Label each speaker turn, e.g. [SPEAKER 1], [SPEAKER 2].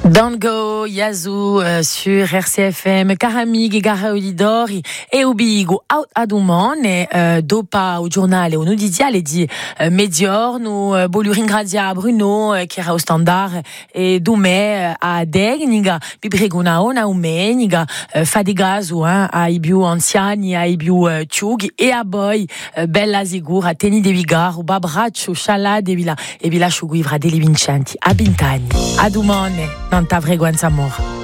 [SPEAKER 1] Don't go, Yazoo, sur RCFM, Caramig, Garaolidori, e Ubigo, out adumone, dopa, au giornale, o nudiziale di Mediorno, Boluringradia, Bruno, che era au standard, e Dume, a Degniga, Bibregunaona, Umeniga, Fadigazu, ai più anziani, ai più ciughi, e a Boy, Bella Zigura, Teni de Vigar, Babraccio, Sciala, de Villa, e Villa Sciuguivra, deli Vincenti, a Bintagni, a Dumone, non t'avrei guanza amor.